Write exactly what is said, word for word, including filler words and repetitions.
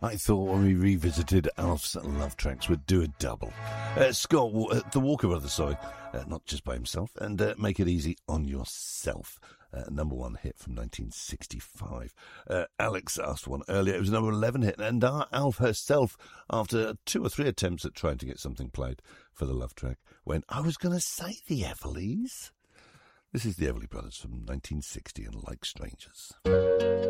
I thought when we revisited Alf's love tracks, we'd do a double. Uh, Scott, uh, the Walker Brothers, sorry, uh, not just by himself, and uh, Make It Easy on Yourself. Uh, number one hit from nineteen sixty-five. Uh, Alex asked one earlier. It was a number eleven hit. And our Alf herself, after two or three attempts at trying to get something played for the love track, went, I was going to say the Everleys. This is the Everly Brothers from nineteen sixty and Like Strangers.